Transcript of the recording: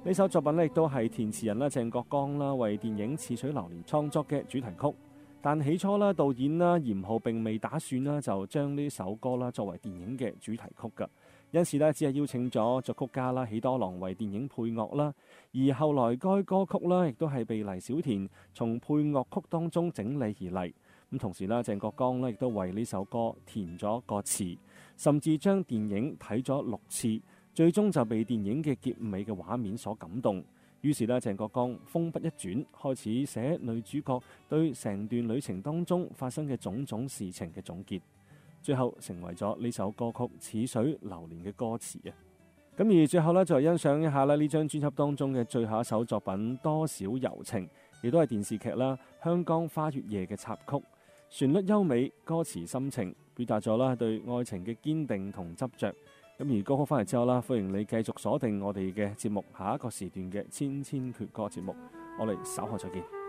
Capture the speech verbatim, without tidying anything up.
呢首作品咧亦都係填詞人啦鄭國江啦為電影《似水流年》創作嘅主題曲。但起初啦，導演啦嚴浩並未打算啦就將呢首歌啦作為電影嘅主題曲㗎，因此咧只係邀請咗作曲家啦喜多郎為電影配樂啦。而後來該歌曲啦亦都係被黎小田從配樂曲當中整理而嚟。咁同時啦，鄭國江咧亦都為呢首歌填咗個詞，甚至將電影睇咗六次，最終就被電影嘅結尾嘅畫面所感動。於是咧，鄭國江風筆一轉，開始寫女主角對成段旅程當中發生嘅種種事情嘅總結，最後成為咗呢首歌曲《似水流年》嘅歌詞啊！咁而最後咧，就欣賞一下咧呢張專輯當中嘅最後一首作品《多少柔情》，亦都係電視劇啦《香江花月夜》嘅插曲，旋律優美，歌詞深情，表達咗啦對愛情嘅堅定同執着。咁而歌曲翻嚟之後啦，歡迎你繼續鎖定我哋嘅節目，下一個時段嘅千千闕歌節目，我哋稍後再見。